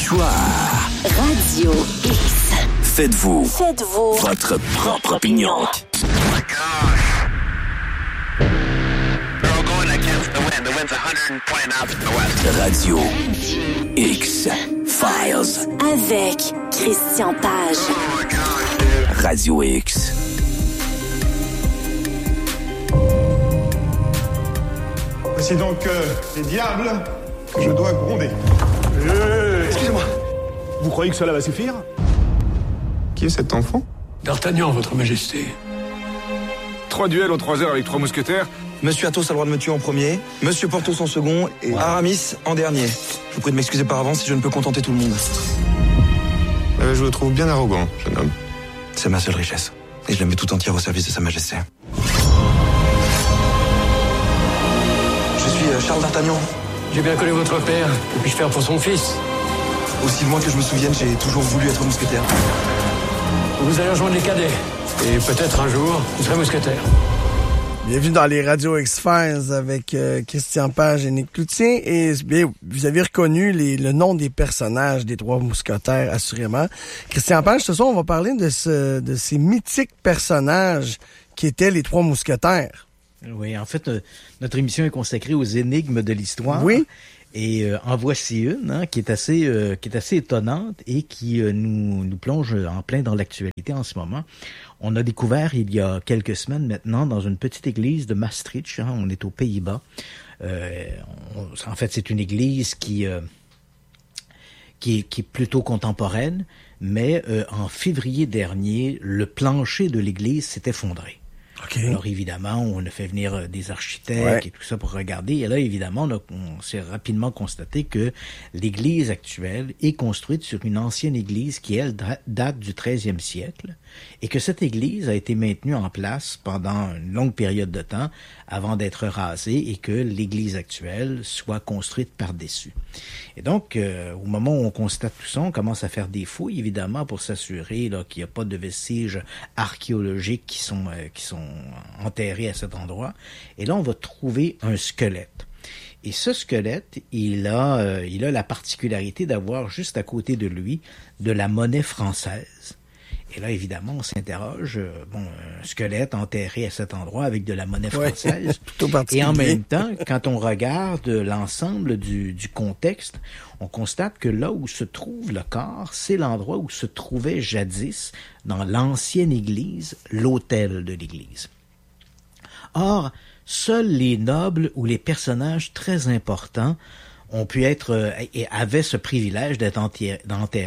Soir. Radio X. Faites-vous votre propre opinion. Oh my gosh. They're all going against the wind. The wind's 120 knots to the west. Radio X Files. Avec Christian Page. Oh my gosh, dude. Radio X. Voici donc les diables que je dois gronder. Excusez-moi. Vous croyez que cela va suffire? Qui est cet enfant? D'Artagnan, votre majesté. 3 duels en 3 heures avec 3 mousquetaires. Monsieur Athos a le droit de me tuer en premier, Monsieur Porthos en second et Aramis en dernier. Je vous prie de m'excuser par avance si je ne peux contenter tout le monde. Je le trouve bien arrogant, jeune homme. C'est ma seule richesse. Et je la mets tout entière au service de Sa Majesté. Je suis Charles d'Artagnan. J'ai bien connu votre père. Que puis-je faire pour son fils? Aussi loin que je me souvienne, j'ai toujours voulu être mousquetaire. Vous allez rejoindre les cadets. Et peut-être un jour, vous serez mousquetaire. Bienvenue dans les Radio X-Files avec Christian Page et Nick Cloutier. Et bien, vous avez reconnu le nom des personnages des Trois Mousquetaires, assurément. Christian Page, ce soir, on va parler de ces mythiques personnages qui étaient les Trois Mousquetaires. Oui, en fait, notre émission est consacrée aux énigmes de l'histoire. Oui. Et en voici une qui est assez étonnante et qui nous plonge en plein dans l'actualité en ce moment. On a découvert il y a quelques semaines maintenant dans une petite église de Maastricht, on est aux Pays-Bas. En fait, c'est une église qui est plutôt contemporaine, mais en février dernier, le plancher de l'église s'est effondré. Okay. Alors évidemment, on a fait venir des architectes et tout ça pour regarder. Et là, évidemment, on s'est rapidement constaté que l'église actuelle est construite sur une ancienne église qui, elle, date du 13e siècle et que cette église a été maintenue en place pendant une longue période de temps avant d'être rasée et que l'église actuelle soit construite par-dessus. Et donc, au moment où on constate tout ça, on commence à faire des fouilles, évidemment, pour s'assurer là, qu'il n'y a pas de vestiges archéologiques qui sont enterrés à cet endroit. Et là, on va trouver un squelette. Et ce squelette, il a la particularité d'avoir juste à côté de lui de la monnaie française. Et là, évidemment, on s'interroge, un squelette enterré à cet endroit avec de la monnaie française. Et en même temps, quand on regarde l'ensemble du contexte, on constate que là où se trouve le corps, c'est l'endroit où se trouvait jadis, dans l'ancienne église, l'autel de l'église. Or, seuls les nobles ou les personnages très importants ont pu être et avaient ce privilège d'être enterrés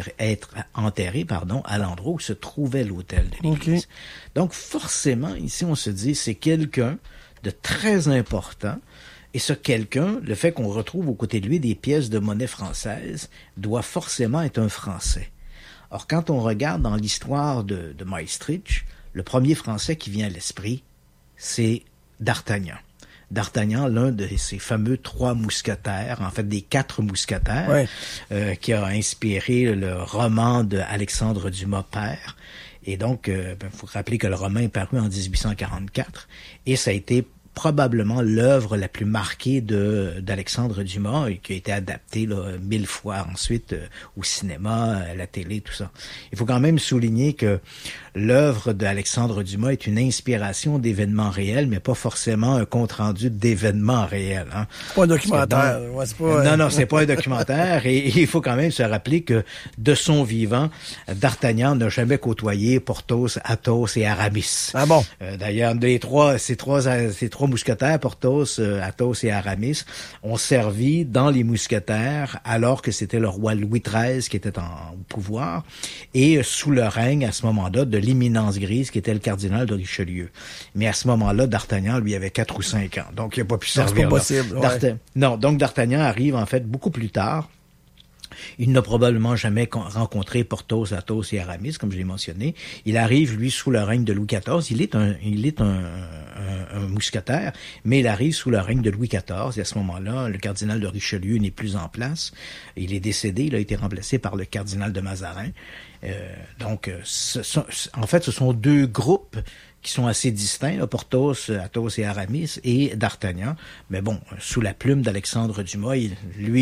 à l'endroit où se trouvait l'autel de l'église. Okay. Donc forcément, ici on se dit c'est quelqu'un de très important et ce quelqu'un, le fait qu'on retrouve aux côtés de lui des pièces de monnaie française, doit forcément être un Français. Or quand on regarde dans l'histoire de Maastricht, le premier Français qui vient à l'esprit, c'est D'Artagnan. D'Artagnan, l'un de ces fameux 3 mousquetaires, en fait des 4 mousquetaires, qui a inspiré le roman de Alexandre Dumas père. Et donc, faut rappeler que le roman est paru en 1844 et ça a été probablement l'œuvre la plus marquée d'Alexandre Dumas et qui a été adaptée 1000 fois ensuite au cinéma, à la télé, tout ça. Il faut quand même souligner que l'œuvre d'Alexandre Dumas est une inspiration d'événements réels, mais pas forcément un compte-rendu d'événements réels. Hein. C'est pas un documentaire. Non, c'est pas un documentaire. Et il faut quand même se rappeler que de son vivant, D'Artagnan n'a jamais côtoyé Porthos, Athos et Aramis. Ah bon? D'ailleurs, ces trois mousquetaires, Porthos, Athos et Aramis, ont servi dans les mousquetaires alors que c'était le roi Louis XIII qui était au pouvoir et sous le règne à ce moment-là de l'Éminence grise qui était le cardinal de Richelieu. Mais à ce moment-là, D'Artagnan, lui, avait 4 ou 5 ans. Donc, il n'a pas pu servir. C'est pas possible. Non, donc D'Artagnan arrive en fait beaucoup plus tard. Il n'a probablement jamais rencontré Porthos, Athos et Aramis, comme je l'ai mentionné. Il arrive, lui, sous le règne de Louis XIV. Il est un mousquetaire, mais il arrive sous le règne de Louis XIV. Et à ce moment-là, le cardinal de Richelieu n'est plus en place. Il est décédé. Il a été remplacé par le cardinal de Mazarin. En fait, ce sont 2 groupes qui sont assez distincts, là, Porthos, Athos et Aramis, et d'Artagnan. Mais bon, sous la plume d'Alexandre Dumas, il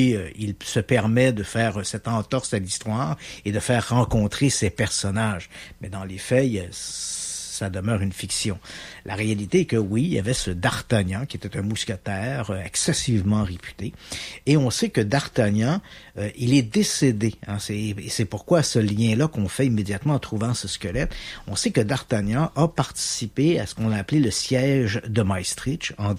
se permet de faire cette entorse à l'histoire et de faire rencontrer ces personnages. Mais dans les faits, ça demeure une fiction. La réalité est que oui, il y avait ce D'Artagnan qui était un mousquetaire excessivement réputé. Et on sait que D'Artagnan, il est décédé. Hein, c'est pourquoi ce lien-là qu'on fait immédiatement en trouvant ce squelette. On sait que D'Artagnan a participé à ce qu'on a appelé le siège de Maestricht en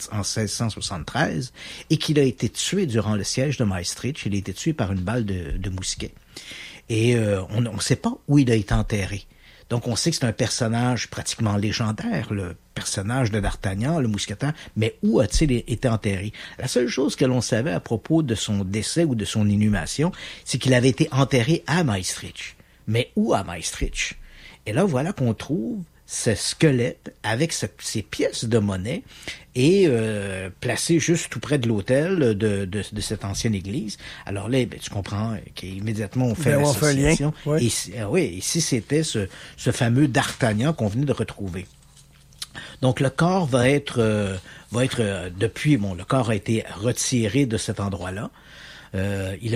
1673 et qu'il a été tué durant le siège de Maestricht. Il a été tué par une balle de mousquet. Et on ne sait pas où il a été enterré. Donc, on sait que c'est un personnage pratiquement légendaire, le personnage de D'Artagnan, le mousquetaire, mais où a-t-il été enterré? La seule chose que l'on savait à propos de son décès ou de son inhumation, c'est qu'il avait été enterré à Maestricht. Mais où à Maestricht? Et là, voilà qu'on trouve ce squelette avec ces pièces de monnaie et placé juste tout près de l'autel de cette ancienne église. Alors là, tu comprends qu'immédiatement on fait l'association. Ouais. Et ici c'était ce fameux D'Artagnan qu'on venait de retrouver. Donc le corps va être depuis le corps a été retiré de cet endroit-là. Il a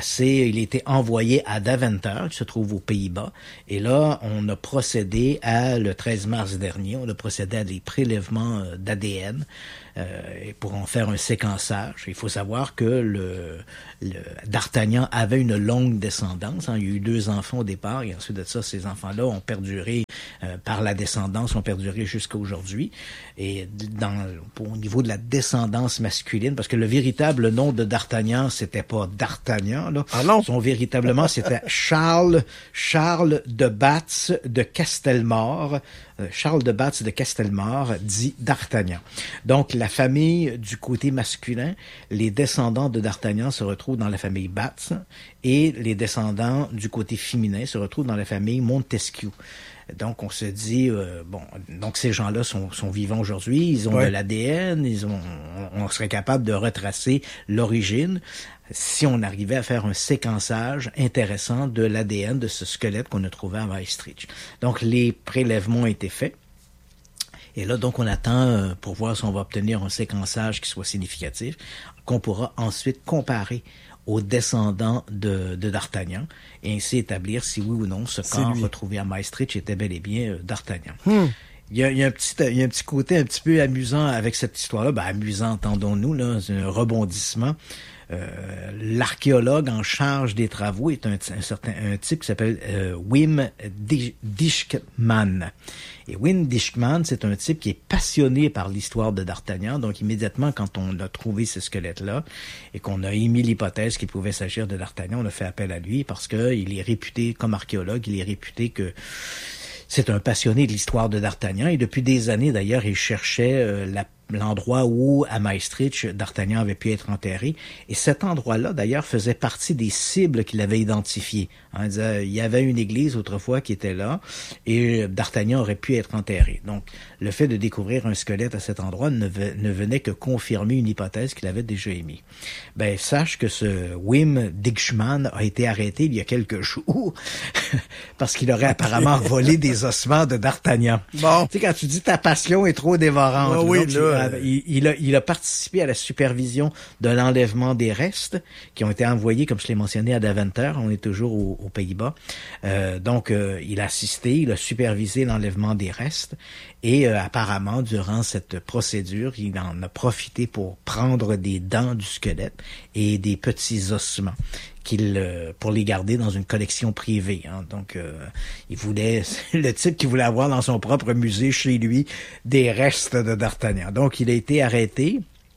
été envoyé à Deventer, qui se trouve aux Pays-Bas. Et là, on a procédé le 13 mars dernier, on a procédé à des prélèvements d'ADN pour en faire un séquençage. Il faut savoir que D'Artagnan avait une longue descendance. Hein. Il y a eu 2 enfants au départ, et ensuite de ça, ces enfants-là ont perduré par la descendance, ont perduré jusqu'à aujourd'hui. Et au niveau de la descendance masculine, parce que le véritable nom de D'Artagnan, c'était pas D'Artagnan, là. Ah non? Véritablement, c'était Charles de Batz de Castelmore. Charles de Batz de Castelmore, dit D'Artagnan. Donc, la famille du côté masculin, les descendants de D'Artagnan se retrouvent dans la famille Batz, et les descendants du côté féminin se retrouvent dans la famille Montesquieu. Donc, on se dit, donc ces gens-là sont vivants aujourd'hui, ils ont de l'ADN, on serait capable de retracer l'origine si on arrivait à faire un séquençage intéressant de l'ADN de ce squelette qu'on a trouvé à Maestricht. Donc, les prélèvements ont été faits. Et là, donc, on attend pour voir si on va obtenir un séquençage qui soit significatif, qu'on pourra ensuite comparer aux descendants de D'Artagnan, et ainsi établir si oui ou non ce corps retrouvé à Maestricht était bel et bien D'Artagnan. Il y a un petit côté un petit peu amusant avec cette histoire-là. Ben, amusant, entendons-nous, là, c'est un rebondissement. L'archéologue en charge des travaux est un type qui s'appelle Wim Dijkman. Et Wim Dijkman, c'est un type qui est passionné par l'histoire de D'Artagnan. Donc, immédiatement, quand on a trouvé ce squelette-là et qu'on a émis l'hypothèse qu'il pouvait s'agir de D'Artagnan, on a fait appel à lui parce qu'il est réputé, comme archéologue, il est réputé que c'est un passionné de l'histoire de D'Artagnan. Et depuis des années, d'ailleurs, il cherchait l'endroit où, à Maestricht, D'Artagnan avait pu être enterré. Et cet endroit-là, d'ailleurs, faisait partie des cibles qu'il avait identifiées. Hein, il y avait une église autrefois qui était là et D'Artagnan aurait pu être enterré. Donc, le fait de découvrir un squelette à cet endroit ne venait que confirmer une hypothèse qu'il avait déjà émise. Ben, sache que ce Wim Dijkman a été arrêté il y a quelques jours parce qu'il aurait apparemment volé des ossements de D'Artagnan. Bon. Tu sais, quand tu dis ta passion est trop dévorante. Ah, oui, là, il a participé à la supervision de l'enlèvement des restes qui ont été envoyés, comme je l'ai mentionné, à Deventer. On est toujours aux Pays-Bas. Donc, il a assisté, il a supervisé l'enlèvement des restes et apparemment, durant cette procédure, il en a profité pour prendre des dents du squelette et des petits ossements pour les garder dans une collection privée. Hein. Donc, il voulait, le type qui voulait avoir dans son propre musée chez lui des restes de D'Artagnan. Donc, il a été arrêté.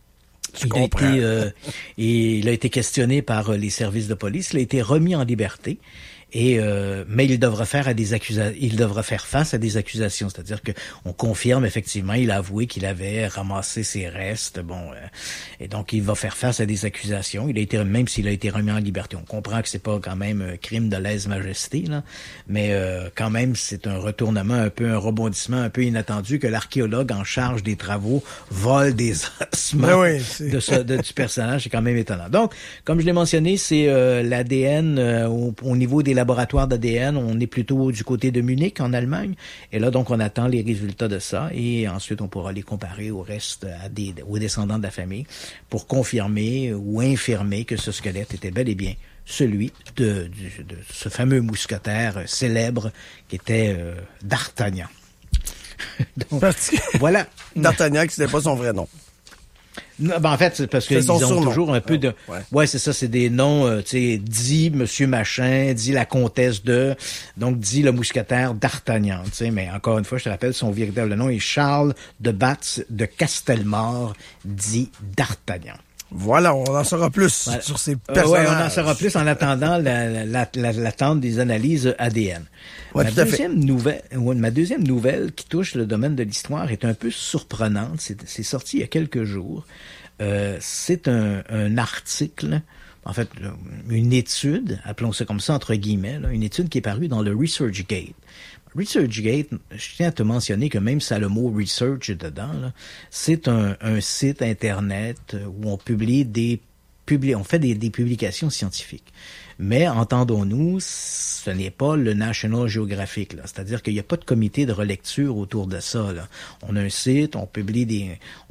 Il a été questionné par les services de police. Il a été remis en liberté. Mais il devra faire face à des accusations, c'est-à-dire que on confirme effectivement, il a avoué qu'il avait ramassé ses restes, et donc il va faire face à des accusations. Même s'il a été remis en liberté, on comprend que c'est pas quand même un crime de lèse-majesté, là, mais quand même c'est un rebondissement un peu inattendu que l'archéologue en charge des travaux vole des ossements du personnage, c'est quand même étonnant. Donc, comme je l'ai mentionné, c'est l'ADN au niveau des laboratoires d'ADN, on est plutôt du côté de Munich, en Allemagne. Et là, donc, on attend les résultats de ça. Et ensuite, on pourra les comparer au reste, aux descendants de la famille, pour confirmer ou infirmer que ce squelette était bel et bien celui de ce fameux mousquetaire célèbre qui était D'Artagnan. Donc, voilà. D'Artagnan, qui c'était pas son vrai nom. Non, ben en fait, c'est parce qu'ils ont toujours un peu de... Ouais, c'est ça, c'est des noms, tu sais, dit Monsieur Machin, dit la comtesse de... Donc, dit le mousquetaire D'Artagnan, tu sais, mais encore une fois, je te rappelle, son véritable nom est Charles de Batz de Castelmore, dit D'Artagnan. Voilà, on en saura plus sur ces personnages. Oui, on en saura plus en attendant l'attente des analyses ADN. Ouais, ma deuxième nouvelle qui touche le domaine de l'histoire est un peu surprenante. C'est sorti il y a quelques jours. C'est un article, en fait, une étude, appelons ça comme ça entre guillemets, là, une étude qui est parue dans le ResearchGate. ResearchGate, je tiens à te mentionner que même ça a le mot research dedans, là, c'est un site internet où on publie on fait des publications scientifiques. Mais entendons-nous, ce n'est pas le National Geographic, là. C'est-à-dire qu'il n'y a pas de comité de relecture autour de ça, là. On a un site, on publie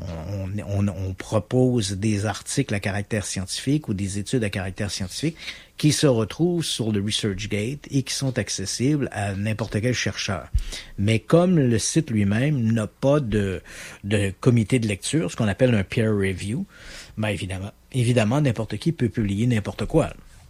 on propose des articles à caractère scientifique ou des études à caractère scientifique qui se retrouvent sur le ResearchGate et qui sont accessibles à n'importe quel chercheur. Mais comme le site lui-même n'a pas de comité de lecture, ce qu'on appelle un peer review, ben évidemment, n'importe qui peut publier n'importe quoi.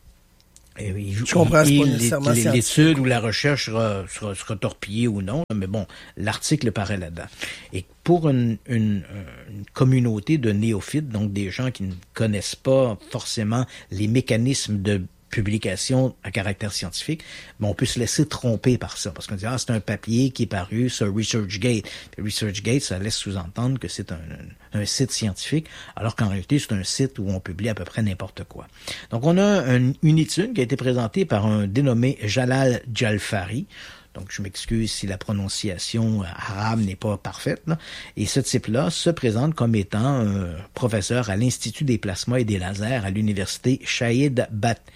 Je comprends, c'est pas nécessairement l'étude ou la recherche sera torpillée ou non, mais bon, l'article paraît là-dedans. Et pour une communauté de néophytes, donc des gens qui ne connaissent pas forcément les mécanismes de publication à caractère scientifique, mais on peut se laisser tromper par ça, parce qu'on dit, c'est un papier qui est paru sur ResearchGate. Puis ResearchGate, ça laisse sous-entendre que c'est un site scientifique, alors qu'en réalité, c'est un site où on publie à peu près n'importe quoi. Donc, on a une étude qui a été présentée par un dénommé Jalal Jalfari. Donc, je m'excuse si la prononciation arabe n'est pas parfaite, là. Et ce type-là se présente comme étant professeur à l'Institut des plasmas et des lasers à l'université Shahid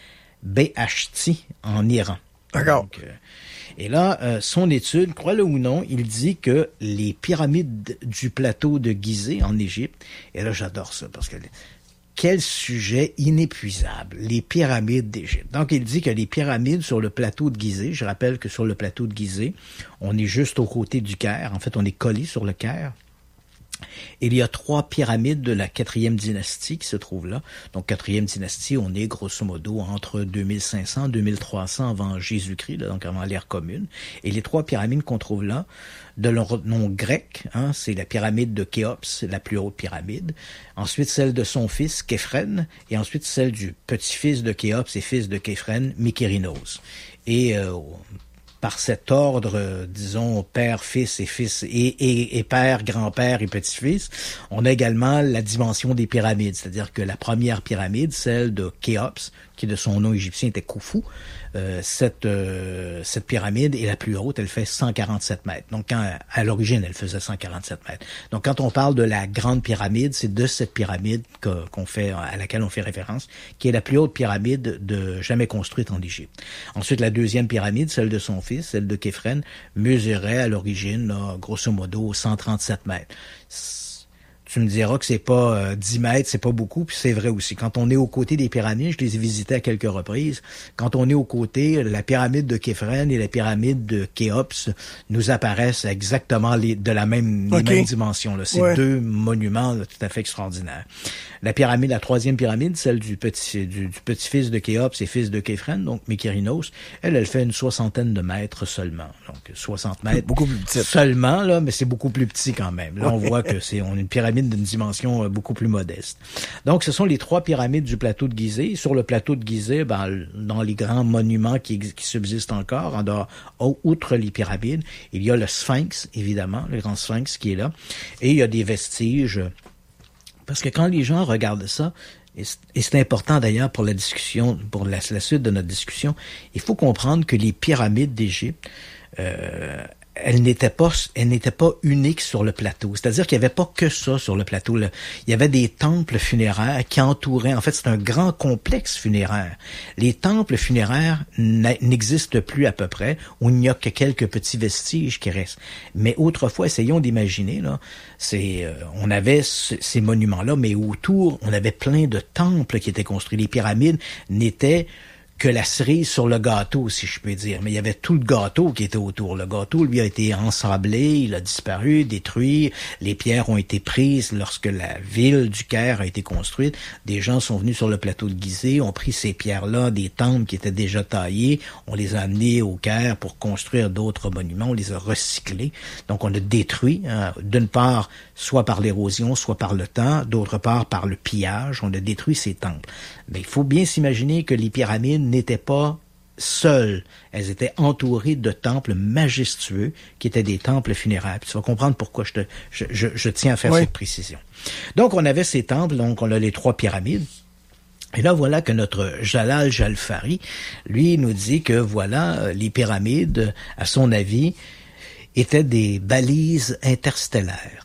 Beheshti en Iran. D'accord. Donc, et là, son étude, crois-le ou non, il dit que les pyramides du plateau de Gizeh en Égypte, et là j'adore ça parce que quel sujet inépuisable, les pyramides d'Égypte. Donc il dit que les pyramides sur le plateau de Gizeh, je rappelle que sur le plateau de Gizeh, on est juste aux côtés du Caire, en fait on est collé sur le Caire. Il y a 3 pyramides de la 4e dynastie qui se trouvent là. Donc, 4e dynastie, on est grosso modo entre 2500 et 2300 avant Jésus-Christ, là, donc avant l'ère commune. Et les 3 pyramides qu'on trouve là, de leur nom grec, c'est la pyramide de Khéops, la plus haute pyramide. Ensuite, celle de son fils, Képhren. Et ensuite, celle du petit-fils de Khéops et fils de Képhren, Mykérinos. Et par cet ordre, disons, père, fils et père, grand-père et petit-fils, on a également la dimension des pyramides. C'est-à-dire que la première pyramide, celle de Khéops, qui de son nom égyptien était Khufu, cette pyramide est la plus haute, elle fait 147 mètres. Donc, à l'origine, elle faisait 147 mètres. Donc, quand on parle de la grande pyramide, c'est de cette pyramide à laquelle on fait référence, qui est la plus haute pyramide jamais construite en Égypte. Ensuite, la deuxième pyramide, celle de son fils, celle de Képhren, mesurait à l'origine, là, grosso modo, 137 mètres. Tu me diras que c'est pas 10 mètres, c'est pas beaucoup, puis c'est vrai aussi. Quand on est aux côtés des pyramides, je les ai visitées à quelques reprises, quand on est aux côtés, la pyramide de Képhren et la pyramide de Khéops nous apparaissent exactement les mêmes dimensions, là. C'est 2 monuments là, tout à fait extraordinaires. La 3e pyramide, celle du petit-fils de Khéops et fils de Képhren, donc Mykérinos, elle fait une 60aine de mètres seulement. Donc 60 mètres. Beaucoup plus petit. Seulement, là, mais c'est beaucoup plus petit quand même. Là, on voit que on a une pyramide d'une dimension beaucoup plus modeste. Donc, ce sont les 3 pyramides du plateau de Gizeh. Sur le plateau de Gizeh, dans les grands monuments qui subsistent encore, outre les pyramides, il y a le Sphinx, évidemment, le grand Sphinx qui est là. Et il y a des vestiges. Parce que quand les gens regardent ça, et c'est important d'ailleurs pour la discussion, pour la suite de notre discussion, il faut comprendre que les pyramides d'Égypte, elle n'était pas unique sur le plateau. C'est-à-dire qu'il n'y avait pas que ça sur le plateau. Il y avait des temples funéraires qui entouraient. En fait, c'est un grand complexe funéraire. Les temples funéraires n'existent plus à peu près, où il n'y a que quelques petits vestiges qui restent. Mais autrefois, essayons d'imaginer, là, on avait ces monuments-là, mais autour, on avait plein de temples qui étaient construits. Les pyramides n'étaient que la cerise sur le gâteau, si je peux dire. Mais il y avait tout le gâteau qui était autour. Le gâteau, lui, a été ensablé, il a disparu, détruit. Les pierres ont été prises lorsque la ville du Caire a été construite. Des gens sont venus sur le plateau de Gizeh, ont pris ces pierres-là, des temples qui étaient déjà taillés. On les a amenés au Caire pour construire d'autres monuments. On les a recyclés. Donc, on a détruit, d'une part, soit par l'érosion, soit par le temps, d'autre part, par le pillage. On a détruit ces temples. Mais il faut bien s'imaginer que les pyramides n'étaient pas seules. Elles étaient entourées de temples majestueux qui étaient des temples funéraires. Puis tu vas comprendre pourquoi je tiens à faire cette précision. Donc, on avait ces temples, donc on a les 3 pyramides. Et là, voilà que notre Jalal Jalfari, lui, nous dit que voilà, les pyramides, à son avis, étaient des balises interstellaires.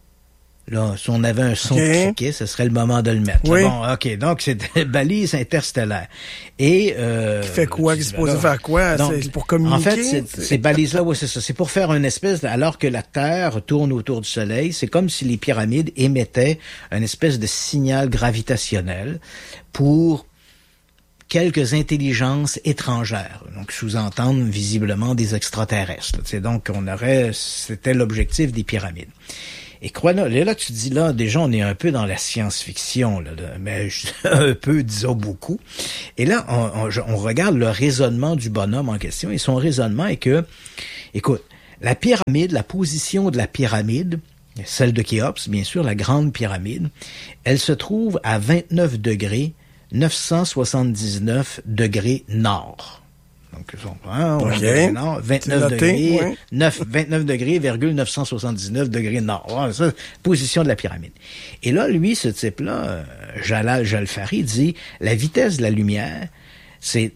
Là, si on avait un son de criquet, ce serait le moment de le mettre. Oui. Bon, OK, donc c'est des balises interstellaires. Et qui fait quoi? Qui est supposé faire quoi? Donc, c'est pour communiquer? En fait, ces balises-là, oui, c'est ça. C'est pour faire une espèce alors que la Terre tourne autour du Soleil, c'est comme si les pyramides émettaient une espèce de signal gravitationnel pour quelques intelligences étrangères, donc sous-entendre visiblement des extraterrestres. C'est donc c'était l'objectif des pyramides. Et là, tu dis, là, déjà, on est un peu dans la science-fiction, là, mais un peu, disons, beaucoup. Et là, on regarde le raisonnement du bonhomme en question, et son raisonnement est que, écoute, la pyramide, la position de la pyramide, celle de Khéops, bien sûr, la grande pyramide, elle se trouve à 29 degrés, 979 degrés nord. Donc, nord, 29 degrés, ouais. 29 degrés, 979 degrés nord. Voilà, ça, position de la pyramide. Et là, lui, ce type-là, Jalal Jalfari, dit, la vitesse de la lumière, c'est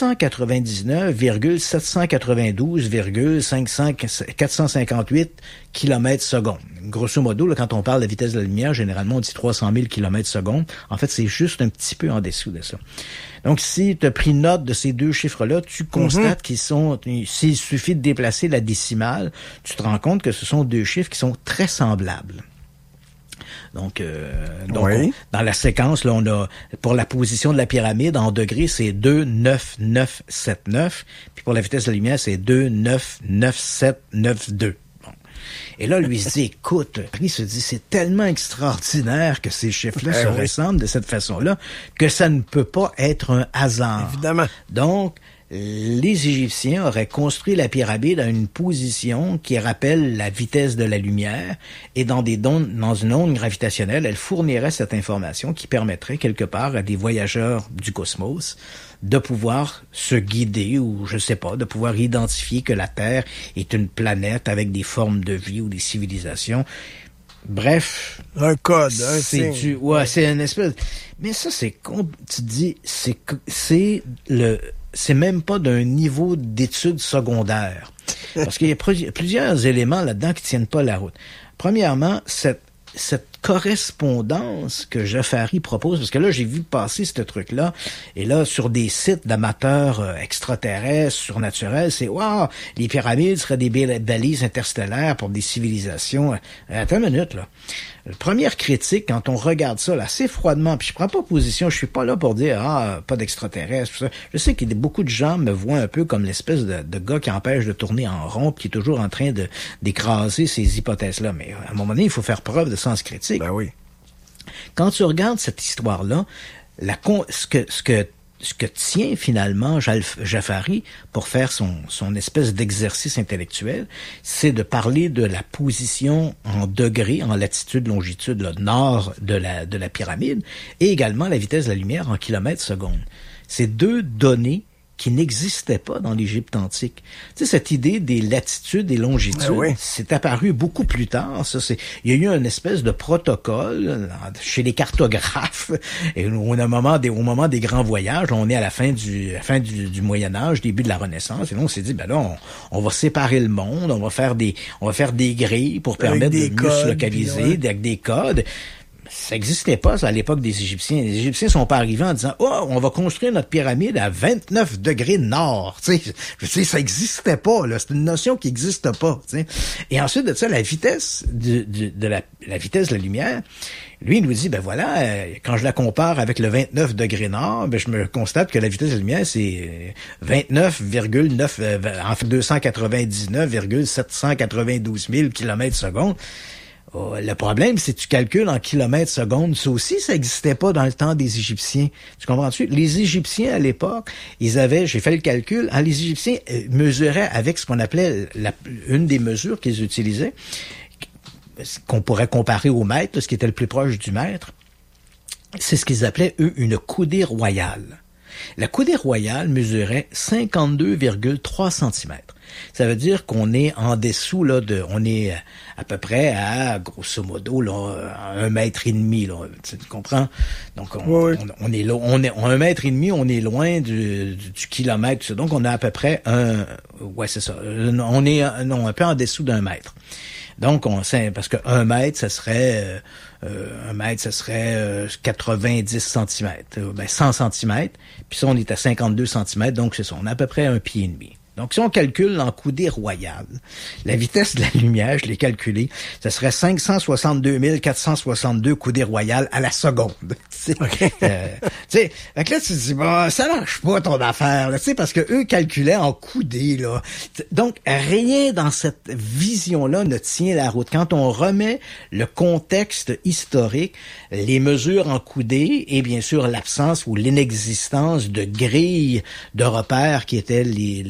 299,792,458 km/s. Grosso modo, là, quand on parle de la vitesse de la lumière, généralement, on dit 300 000 km/s. En fait, c'est juste un petit peu en dessous de ça. Donc, si tu as pris note de ces deux chiffres-là, tu constates qu'ils sont, s'il suffit de déplacer la décimale, tu te rends compte que ce sont deux chiffres qui sont très semblables. Donc dans la séquence, là, on a, pour la position de la pyramide, en degrés, c'est 29979. Puis pour la vitesse de la lumière, c'est 2,99792. Bon. Et là, lui se dit, écoute, il se dit, c'est tellement extraordinaire que ces chiffres-là se ressemblent de cette façon-là, que ça ne peut pas être un hasard. Évidemment. Donc, les Égyptiens auraient construit la pyramide à une position qui rappelle la vitesse de la lumière, et dans une onde gravitationnelle, elle fournirait cette information qui permettrait quelque part à des voyageurs du cosmos de pouvoir se guider, ou je sais pas, de pouvoir identifier que la Terre est une planète avec des formes de vie ou des civilisations. Bref. Un code, un signe. C'est une espèce. Mais ça, c'est con. Tu dis, c'est même pas d'un niveau d'études secondaires. Parce qu'il y a plusieurs éléments là-dedans qui tiennent pas la route. Premièrement, cette correspondance que Jafari propose, parce que là, j'ai vu passer ce truc-là, et là, sur des sites d'amateurs extraterrestres, surnaturels, c'est « Wow, les pyramides seraient des balises interstellaires pour des civilisations. » Attends une minute, là. La première critique, quand on regarde ça, là, assez froidement, puis je prends pas position, je suis pas là pour dire « pas d'extraterrestres », tout ça. Je sais que beaucoup de gens me voient un peu comme l'espèce de gars qui empêche de tourner en rond, qui est toujours en train d'écraser ces hypothèses-là. Mais à un moment donné, il faut faire preuve de sens critique. Ben oui. Quand tu regardes cette histoire-là, ce que tient finalement Jafari pour faire son espèce d'exercice intellectuel, c'est de parler de la position en degrés, en latitude, longitude, là, nord de la pyramide, et également la vitesse de la lumière en kilomètres secondes. C'est deux données qui n'existait pas dans l'Égypte antique. Tu sais, cette idée des latitudes et longitudes, c'est apparu beaucoup plus tard. Il y a eu une espèce de protocole chez les cartographes. Et au moment des grands voyages, on est à la fin du Moyen-Âge, début de la Renaissance. Et là, on s'est dit, ben là, on va séparer le monde, on va faire des grilles pour permettre de mieux se localiser, avec des codes. Ça n'existait pas, ça, à l'époque des Égyptiens. Les Égyptiens sont pas arrivés en disant « Oh, on va construire notre pyramide à 29 degrés nord. » Tu sais, ça n'existait pas, là. C'est une notion qui n'existe pas, tu sais. Et ensuite de ça, la vitesse la vitesse de la lumière, lui, il nous dit, ben voilà, quand je la compare avec le 29 degrés nord, ben je me constate que la vitesse de la lumière, c'est 299,792 000 km/s. Oh, le problème, c'est que tu calcules en kilomètres secondes. Ça aussi, ça n'existait pas dans le temps des Égyptiens. Tu comprends-tu? Les Égyptiens, à l'époque, j'ai fait le calcul, les Égyptiens mesuraient avec ce qu'on appelait une des mesures qu'ils utilisaient, qu'on pourrait comparer au mètre, ce qui était le plus proche du mètre. C'est ce qu'ils appelaient, eux, une coudée royale. La coudée royale mesurait 52,3 cm. Ça veut dire qu'on est en dessous, on est à peu près à, grosso modo, là, 1,5 mètre, là. Tu comprends? Donc, on est là, à 1,5 mètre, on est loin du kilomètre. Donc, on a à peu près c'est ça. On est, un peu en dessous d'1 mètre. Donc, parce que 1 mètre, ça serait 90 cm, 100 cm, puis ça, on est à 52 cm, donc c'est ça, on a à peu près 1,5 pied. Donc, si on calcule en coudée royale, la vitesse de la lumière, je l'ai calculé, ça serait 562 462 coudées royales à la seconde. Okay. Fait que là, tu te dis, bon, ça marche pas ton affaire, là, parce que eux calculaient en coudées, là. Donc, rien dans cette vision-là ne tient la route. Quand on remet le contexte historique, les mesures en coudées et bien sûr l'absence ou l'inexistence de grilles de repères qui étaient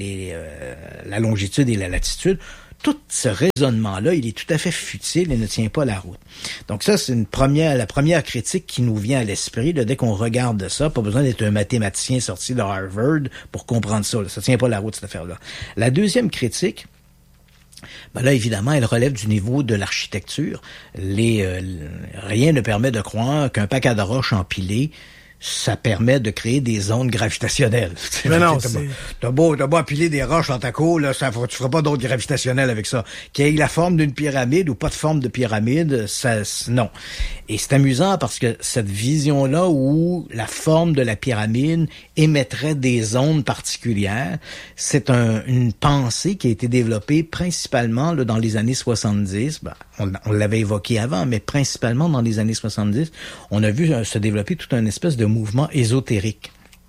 la longitude et la latitude, tout ce raisonnement-là, il est tout à fait futile et ne tient pas la route. Donc ça, c'est la première critique qui nous vient à l'esprit, là, dès qu'on regarde ça. Pas besoin d'être un mathématicien sorti de Harvard pour comprendre ça. Là. Ça tient pas la route, cette affaire-là. La deuxième critique, là, évidemment, elle relève du niveau de l'architecture. Rien ne permet de croire qu'un paquet de roches empilées, ça permet de créer des ondes gravitationnelles. Mais non, t'as beau appiler des roches dans ta cour, là, tu feras pas d'ondes gravitationnelles avec ça. Qu'il y ait la forme d'une pyramide ou pas de forme de pyramide, non. Et c'est amusant parce que cette vision-là où la forme de la pyramide émettrait des ondes particulières, c'est une pensée qui a été développée principalement là, dans les années 70. On l'avait évoqué avant, mais principalement dans les années 70, on a vu se développer toute une espèce de mouvement ésotérique.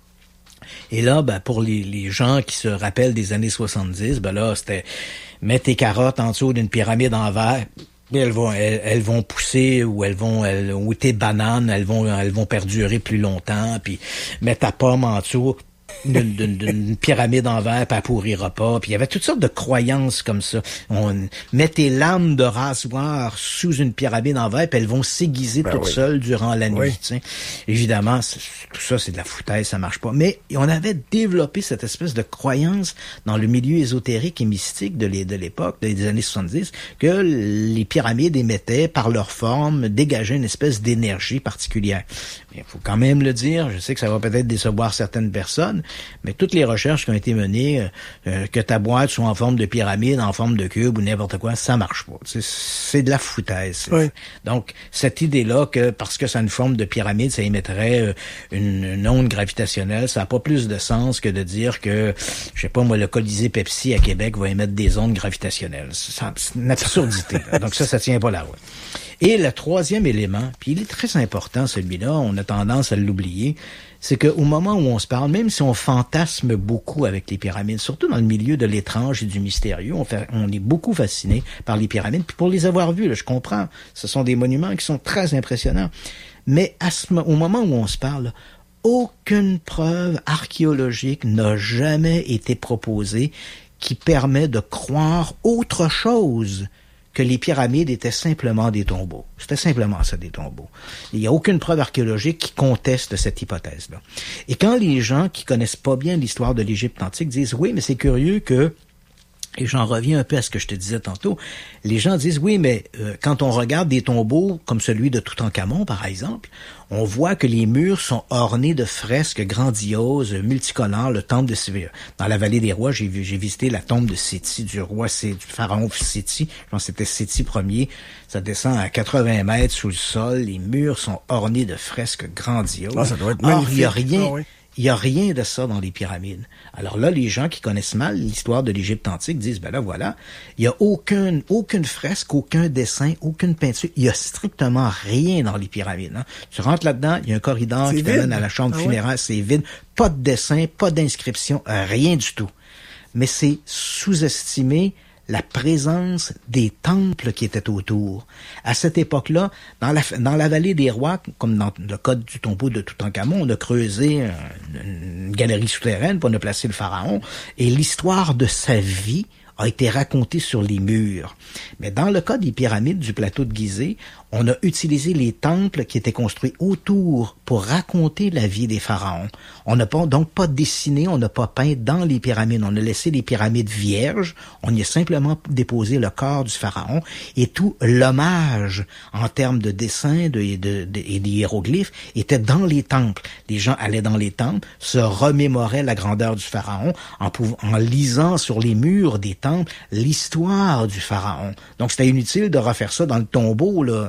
Et là, pour les gens qui se rappellent des années 70, c'était mettre tes carottes en dessous d'une pyramide en verre, elles vont pousser ou tes bananes, elles vont perdurer plus longtemps, puis mettre ta pomme en dessous d'une pyramide en verre, puis elle pourrira pas. Puis il y avait toutes sortes de croyances comme ça. On met tes lames de rasoir sous une pyramide en verre, puis elles vont s'aiguiser toutes seules durant la nuit. Oui. Évidemment, tout ça, c'est de la foutaise, ça marche pas. Mais on avait développé cette espèce de croyance dans le milieu ésotérique et mystique de l'époque, des années 70, que les pyramides émettaient, par leur forme, dégageaient une espèce d'énergie particulière. Il faut quand même le dire, je sais que ça va peut-être décevoir certaines personnes, mais toutes les recherches qui ont été menées, que ta boîte soit en forme de pyramide, en forme de cube ou n'importe quoi, ça marche pas. C'est de la foutaise. Oui. Donc, cette idée-là que parce que ça a une forme de pyramide, ça émettrait une onde gravitationnelle, ça n'a pas plus de sens que de dire que, je sais pas moi, le Colisée Pepsi à Québec va émettre des ondes gravitationnelles. C'est une absurdité. Donc ça tient pas la route. Et le troisième élément, puis il est très important celui-là, on a tendance à l'oublier, c'est qu'au moment où on se parle, même si on fantasme beaucoup avec les pyramides, surtout dans le milieu de l'étrange et du mystérieux, on est beaucoup fasciné par les pyramides. Puis pour les avoir vues, là, je comprends, ce sont des monuments qui sont très impressionnants. Mais au moment où on se parle, aucune preuve archéologique n'a jamais été proposée qui permet de croire autre chose que les pyramides étaient simplement des tombeaux. C'était simplement ça, des tombeaux. Il n'y a aucune preuve archéologique qui conteste cette hypothèse-là. Et quand les gens qui connaissent pas bien l'histoire de l'Égypte antique disent « Oui, mais c'est curieux que... » Et j'en reviens un peu à ce que je te disais tantôt. Les gens disent, oui, mais quand on regarde des tombeaux comme celui de Toutankhamon, par exemple, on voit que les murs sont ornés de fresques grandioses, multicolores, le temple de Séville. Dans la vallée des rois, j'ai visité la tombe de Séti, du pharaon Séti. Je pense que c'était Séti Ier. Ça descend à 80 mètres sous le sol. Les murs sont ornés de fresques grandioses. Ah, ça doit être magnifique. Or, il y a rien... Ah, oui. Il n'y a rien de ça dans les pyramides. Alors là, les gens qui connaissent mal l'histoire de l'Égypte antique disent, ben là, voilà, il n'y a aucune fresque, aucun dessin, aucune peinture. Il n'y a strictement rien dans les pyramides. Hein. Tu rentres là-dedans, il y a un corridor qui t'amène à la chambre funéraire, c'est vide. Pas de dessin, pas d'inscription, rien du tout. Mais c'est sous-estimé la présence des temples qui étaient autour. À cette époque-là, dans la vallée des rois, comme dans le cas du tombeau de Toutankhamon, on a creusé une galerie souterraine pour on a placé le pharaon, et l'histoire de sa vie a été racontée sur les murs. Mais dans le cas des pyramides du plateau de Gizeh, on a utilisé les temples qui étaient construits autour pour raconter la vie des pharaons. On n'a donc pas dessiné, on n'a pas peint dans les pyramides. On a laissé les pyramides vierges. On y a simplement déposé le corps du pharaon et tout l'hommage en termes de dessin et des hiéroglyphes était dans les temples. Les gens allaient dans les temples, se remémoraient la grandeur du pharaon en lisant sur les murs des temples l'histoire du pharaon. Donc c'était inutile de refaire ça dans le tombeau, là.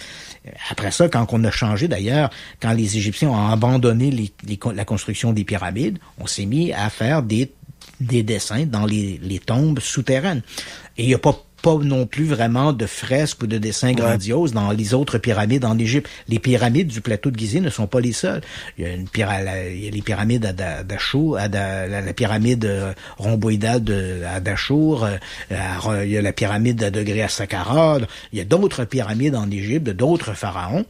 Après ça, quand on a changé d'ailleurs, quand les Égyptiens ont abandonné la construction des pyramides, on s'est mis à faire des dessins dans les tombes souterraines. Et il n'y a pas non plus vraiment de fresques ou de dessins grandioses dans les autres pyramides en Égypte. Les pyramides du plateau de Gizeh ne sont pas les seules. Il y a les pyramides d'Achour, la pyramide rhomboïdale d'Achour, il y a la pyramide à degré à Saqqara. Il y a d'autres pyramides en Égypte, d'autres pharaons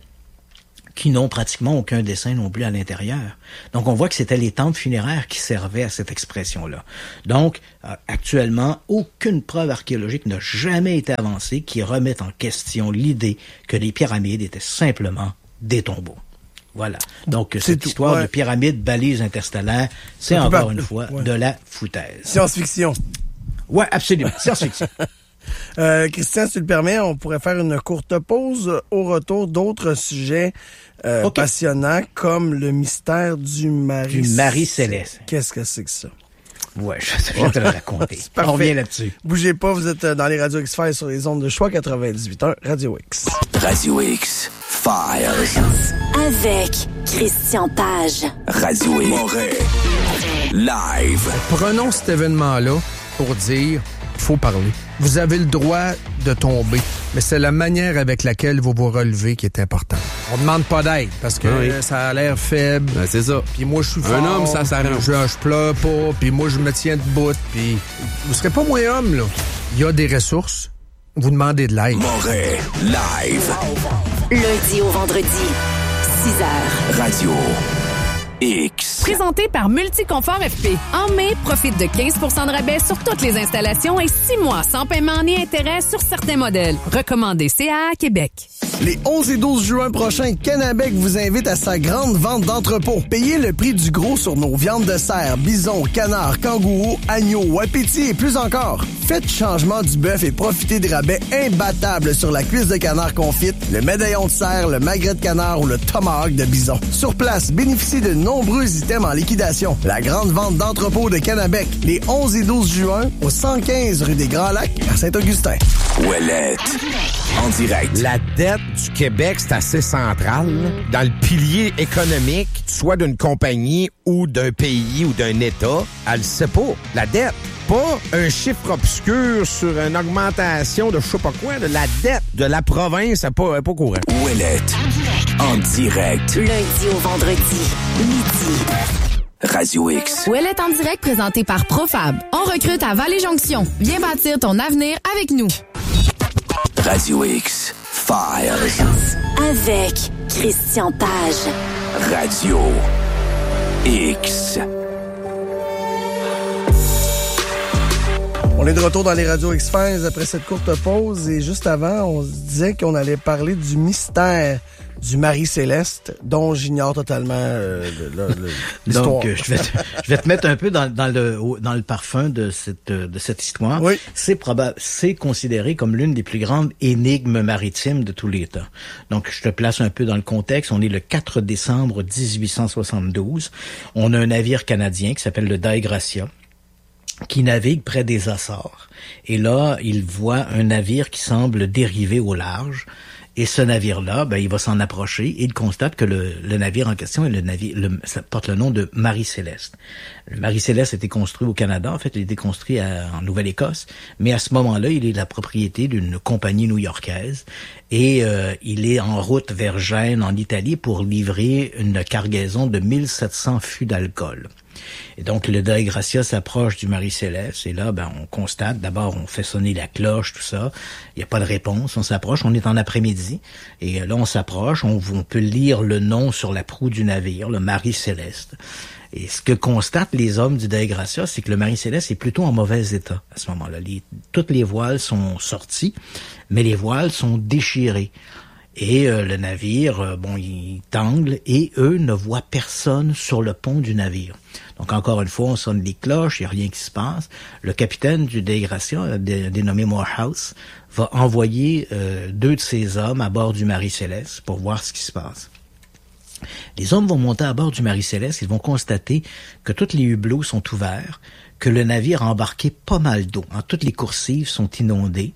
qui n'ont pratiquement aucun dessin non plus à l'intérieur. Donc, on voit que c'était les temples funéraires qui servaient à cette expression-là. Donc, actuellement, aucune preuve archéologique n'a jamais été avancée qui remette en question l'idée que les pyramides étaient simplement des tombeaux. Voilà. Donc, cette histoire de pyramides, balises interstellaires, c'est encore une fois de la foutaise. Science-fiction. Ouais, absolument. Science-fiction. Christian, si tu le permets, on pourrait faire une courte pause. Au retour, d'autres sujets passionnants comme le mystère du Marie Céleste. Qu'est-ce que c'est que ça? Ouais, je vais te le raconter. On revient là-dessus. Bougez pas, vous êtes dans les Radio X-Files sur les ondes de choix 98.1 Radio X. Radio X-Files. Avec Christian Page. Radio Moret. Live. Prenons cet événement-là pour dire qu'il faut parler. Vous avez le droit de tomber, mais c'est la manière avec laquelle vous vous relevez qui est importante. On demande pas d'aide parce que ça a l'air faible. Ben, c'est ça. Puis moi, je suis fort. Un homme, ça s'arrange. Je pleure pas, puis moi, je me tiens debout. Puis vous serez pas moins homme, là. Il y a des ressources. Vous demandez de l'aide. Moret. Live. Lundi au vendredi, 6h. Radio X. Présenté par Multiconfort FP. En mai, profite de 15% de rabais sur toutes les installations et 6 mois sans paiement ni intérêt sur certains modèles. Recommandé CAA Québec. Les 11 et 12 juin prochains, Canabec vous invite à sa grande vente d'entrepôt. Payez le prix du gros sur nos viandes de cerf, bison, canard, kangourou, agneau, wapiti et plus encore. Faites changement du bœuf et profitez de rabais imbattables sur la cuisse de canard confite, le médaillon de cerf, le magret de canard ou le tomahawk de bison. Sur place, bénéficiez de nombreux items en liquidation. La grande vente d'entrepôt de Canabec, les 11 et 12 juin, au 115 rue des Grands Lacs, à Saint-Augustin. Ouellette. En direct. La dette du Québec, c'est assez central, là, dans le pilier économique, soit d'une compagnie ou d'un pays ou d'un État. Elle le sait pas. La dette. Pas un chiffre obscur sur une augmentation de je sais pas quoi, de la dette de la province, c'est pas courant. Ouellette. En direct. Lundi au vendredi, midi. Radio X. Ouellette en direct présenté par Profab. On recrute à Vallée-Jonction. Viens bâtir ton avenir avec nous. Radio X. Files. Avec Christian Page. Radio X. On est de retour dans les radios X-Files après cette courte pause et juste avant, on se disait qu'on allait parler du mystère du Marie-Céleste, dont j'ignore totalement l'histoire. Donc, je vais te mettre un peu dans le parfum de cette histoire. Oui. C'est considéré comme l'une des plus grandes énigmes maritimes de tous les temps. Donc, je te place un peu dans le contexte. On est le 4 décembre 1872. On a un navire canadien qui s'appelle le Dei Gracia, qui navigue près des Açores. Et là, il voit un navire qui semble dériver au large. Et ce navire-là, il va s'en approcher et il constate que le navire en question ça porte le nom de Marie-Céleste. Le Marie-Céleste a été construit au Canada. En fait, il a été construit en Nouvelle-Écosse. Mais à ce moment-là, il est la propriété d'une compagnie new-yorkaise. Et il est en route vers Gênes, en Italie, pour livrer une cargaison de 1700 fûts d'alcool. Et donc, le Dei Gracia s'approche du Marie-Céleste. Et là, on constate, d'abord, on fait sonner la cloche, tout ça. Il n'y a pas de réponse. On s'approche. On est en après-midi. Et là, on s'approche. On peut lire le nom sur la proue du navire, le Marie-Céleste. Et ce que constatent les hommes du Dei Gracia, c'est que le Marie-Céleste est plutôt en mauvais état à ce moment-là. Toutes les voiles sont sorties, mais les voiles sont déchirées. Et le navire, il tangle et eux ne voient personne sur le pont du navire. Donc encore une fois, on sonne les cloches, il n'y a rien qui se passe. Le capitaine du Dei Gracia, dénommé Morehouse, va envoyer 2 de ses hommes à bord du Marie-Céleste pour voir ce qui se passe. Les hommes vont monter à bord du Marie-Céleste, ils vont constater que tous les hublots sont ouverts, que le navire a embarqué pas mal d'eau. Toutes les coursives sont inondées,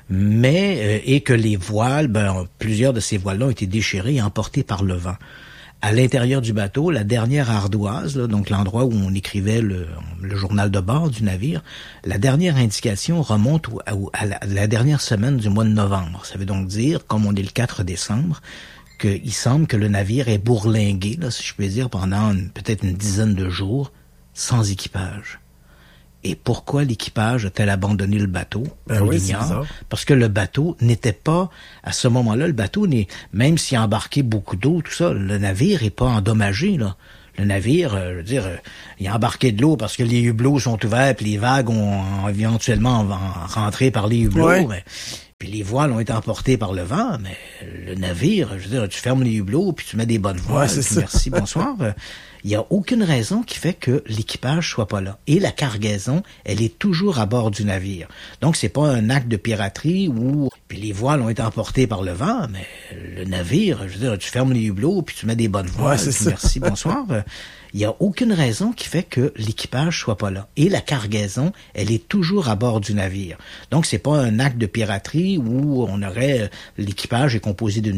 et que les voiles, plusieurs de ces voiles-là ont été déchirées et emportées par le vent. À l'intérieur du bateau, la dernière ardoise, donc l'endroit où on écrivait le journal de bord du navire, la dernière indication remonte à la dernière semaine du mois de novembre. Ça veut donc dire, comme on est le 4 décembre, qu'il semble que le navire est bourlingué, si je peux dire, pendant peut-être une dizaine de jours, sans équipage. Et pourquoi l'équipage a-t-elle abandonné le bateau? On l'ignore. Parce que le bateau n'était pas, à ce moment-là, même s'il a embarqué beaucoup d'eau, tout ça, le navire est pas endommagé, là. Le navire, il a embarqué de l'eau parce que les hublots sont ouverts, puis les vagues ont éventuellement rentré par les hublots. Ouais. Puis les voiles ont été emportées par le vent, mais le navire, tu fermes les hublots, puis tu mets des bonnes voiles, puis merci, bonsoir. Il n'y a aucune raison qui fait que l'équipage soit pas là. Et la cargaison, elle est toujours à bord du navire. Donc, c'est pas un acte de piraterie où puis les voiles ont été emportées par le vent, mais le navire, tu fermes les hublots, puis tu mets des bonnes voiles, puis merci, bonsoir. Il n'y a aucune raison qui fait que l'équipage soit pas là. Et la cargaison, elle est toujours à bord du navire. Donc, c'est pas un acte de piraterie où l'équipage est composé d'une